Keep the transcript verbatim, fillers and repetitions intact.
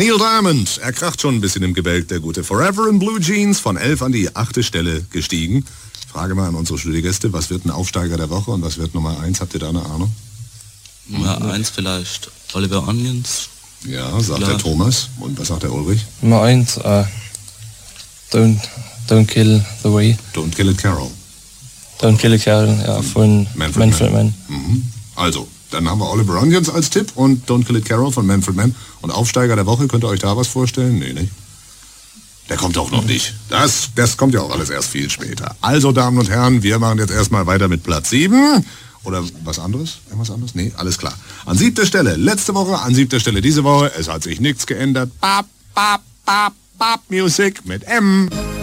Neil Diamond, er kracht schon ein bisschen im Gebälk, der gute. Forever in Blue Jeans, von elf an die achte Stelle gestiegen. Frage mal an unsere Studiogäste, was wird ein Aufsteiger der Woche und was wird Nummer eins? Habt ihr da eine Ahnung? Nummer eins vielleicht Oliver Onions. Ja, sagt Klar. der Thomas. Und was sagt der Ulrich? Nummer eins, uh, don't, don't Kill the Way. Don't Kill It Carol. Don't Kill It Carol, ja, von Manfred, Manfred Mann. Man. Mhm. Also, dann haben wir Oliver Onions als Tipp und Don't Kill It Carol von Manfred Mann. Und Aufsteiger der Woche, könnt ihr euch da was vorstellen? Nee, nicht? Der kommt auch noch nicht. Das, das kommt ja auch alles erst viel später. Also, Damen und Herren, wir machen jetzt erstmal weiter mit Platz sieben. Oder was anderes? Irgendwas anderes? Nee, alles klar. An siebter Stelle letzte Woche, an siebter Stelle diese Woche. Es hat sich nichts geändert. Bap, bap, bap, bap, Music mit M.